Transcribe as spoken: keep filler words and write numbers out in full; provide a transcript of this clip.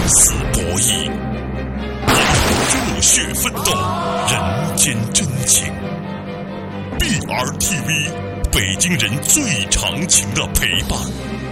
死博弈，热血奋斗，人间真情。B R T V， 北京人最长情的陪伴。